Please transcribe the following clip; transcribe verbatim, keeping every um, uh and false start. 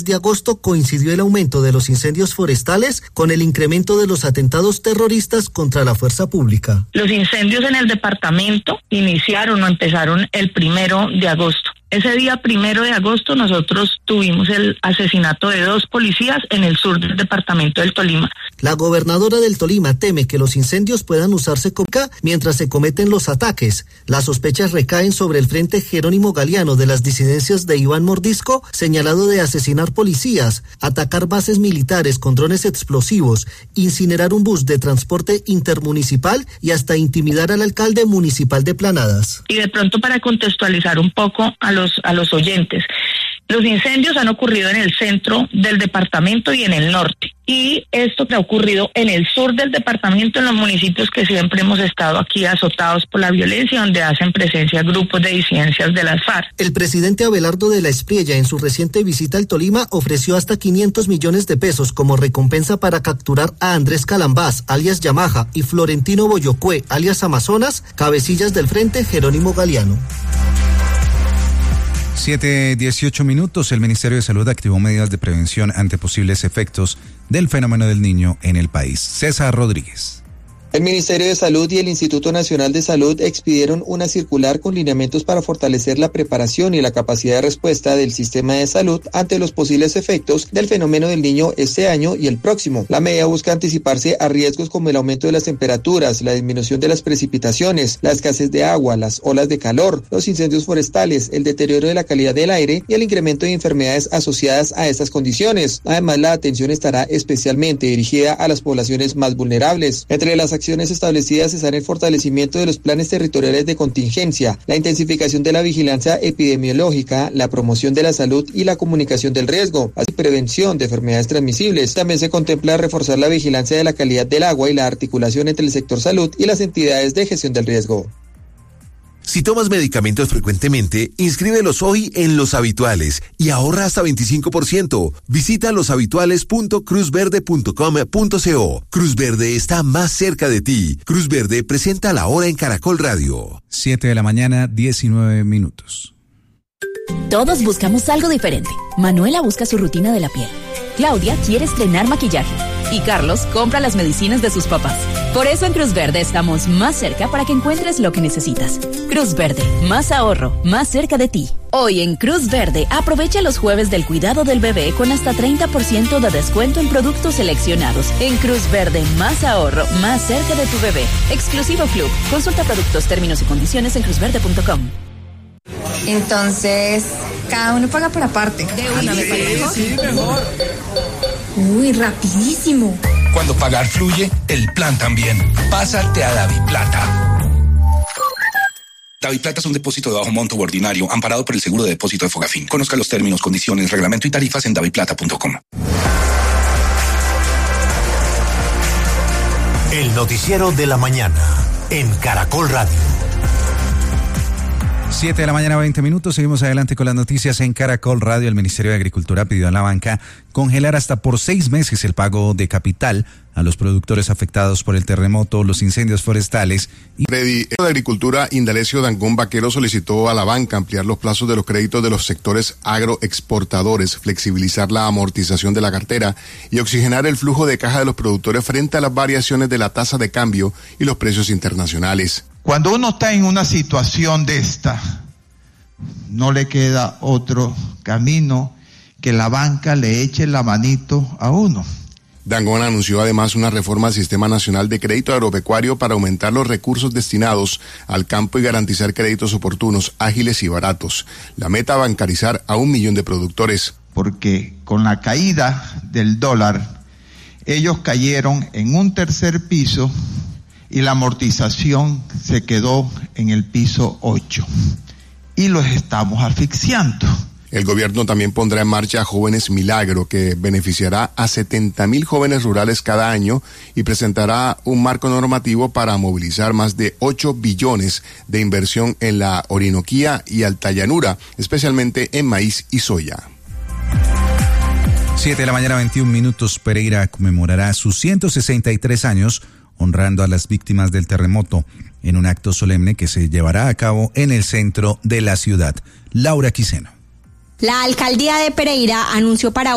de agosto coincidió el aumento de los incendios forestales con el incremento de los atentados terroristas contra la fuerza pública. Los incendios en el departamento iniciaron o empezaron el primero de agosto. Ese día primero de agosto nosotros tuvimos el asesinato de dos policías en el sur del departamento del Tolima. La gobernadora del Tolima teme que los incendios puedan usarse como mientras se cometen los ataques. Las sospechas recaen sobre el Frente Jerónimo Galeano de las disidencias de Iván Mordisco, señalado de asesinar policías, atacar bases militares con drones explosivos, incinerar un bus de transporte intermunicipal y hasta intimidar al alcalde municipal de Planadas. Y de pronto, para contextualizar un poco a los a los oyentes, los incendios han ocurrido en el centro del departamento y en el norte. Y esto que ha ocurrido en el sur del departamento, en los municipios que siempre hemos estado aquí azotados por la violencia, donde hacen presencia grupos de disidencias de las FARC. El presidente Abelardo de la Espriella, en su reciente visita al Tolima, ofreció hasta quinientos millones de pesos como recompensa para capturar a Andrés Calambás, alias Yamaha, y Florentino Boyocue, alias Amazonas, cabecillas del Frente Jerónimo Galeano. siete dieciocho minutos. El Ministerio de Salud activó medidas de prevención ante posibles efectos del fenómeno del Niño en el país. César Rodríguez. El Ministerio de Salud y el Instituto Nacional de Salud expidieron una circular con lineamientos para fortalecer la preparación y la capacidad de respuesta del sistema de salud ante los posibles efectos del fenómeno del Niño este año y el próximo. La medida busca anticiparse a riesgos como el aumento de las temperaturas, la disminución de las precipitaciones, la escasez de agua, las olas de calor, los incendios forestales, el deterioro de la calidad del aire y el incremento de enfermedades asociadas a estas condiciones. Además, la atención estará especialmente dirigida a las poblaciones más vulnerables. Entre las acciones establecidas están el fortalecimiento de los planes territoriales de contingencia, la intensificación de la vigilancia epidemiológica, la promoción de la salud y la comunicación del riesgo, así prevención de enfermedades transmisibles. También se contempla reforzar la vigilancia de la calidad del agua y la articulación entre el sector salud y las entidades de gestión del riesgo. Si tomas medicamentos frecuentemente, inscríbelos hoy en Los Habituales y ahorra hasta veinticinco por ciento. Visita los habituales punto cruz verde punto com punto co. Cruz Verde está más cerca de ti. Cruz Verde presenta la hora en Caracol Radio. siete de la mañana, diecinueve minutos. Todos buscamos algo diferente. Manuela busca su rutina de la piel. Claudia quiere estrenar maquillaje. Y Carlos compra las medicinas de sus papás. Por eso en Cruz Verde estamos más cerca para que encuentres lo que necesitas. Cruz Verde, más ahorro, más cerca de ti. Hoy en Cruz Verde, aprovecha los jueves del cuidado del bebé con hasta treinta por ciento de descuento en productos seleccionados. En Cruz Verde, más ahorro, más cerca de tu bebé. Exclusivo Club. Consulta productos, términos y condiciones en cruz verde punto com. Entonces, cada uno paga por aparte. De una, me parece. Sí, mejor. Uy, rapidísimo. Cuando pagar fluye, el plan también. Pásate a DaviPlata. DaviPlata es un depósito de bajo monto ordinario amparado por el seguro de depósito de Fogafín. Conozca los términos, condiciones, reglamento y tarifas en daviplata punto com. El noticiero de la mañana en Caracol Radio. siete de la mañana, veinte minutos. Seguimos adelante con las noticias en Caracol Radio. El Ministerio de Agricultura pidió a la banca congelar hasta por seis meses el pago de capital a los productores afectados por el terremoto, los incendios forestales. Y... El Ministerio de Agricultura, Indalecio Dangón Vaquero, solicitó a la banca ampliar los plazos de los créditos de los sectores agroexportadores, flexibilizar la amortización de la cartera y oxigenar el flujo de caja de los productores frente a las variaciones de la tasa de cambio y los precios internacionales. Cuando uno está en una situación de esta, no le queda otro camino que la banca le eche la manito a uno. Dangón anunció además una reforma al Sistema Nacional de Crédito Agropecuario para aumentar los recursos destinados al campo y garantizar créditos oportunos, ágiles y baratos. La meta, bancarizar a un millón de productores. Porque con la caída del dólar, ellos cayeron en un tercer piso y la amortización se quedó en el piso ocho. Y los estamos asfixiando. El gobierno también pondrá en marcha Jóvenes Milagro, que beneficiará a setenta mil jóvenes rurales cada año y presentará un marco normativo para movilizar más de ocho billones de inversión en la Orinoquía y Alta Llanura, especialmente en maíz y soya. siete de la mañana, veintiún minutos. Pereira conmemorará sus ciento sesenta y tres años honrando a las víctimas del terremoto en un acto solemne que se llevará a cabo en el centro de la ciudad. Laura Quiseno. La alcaldía de Pereira anunció para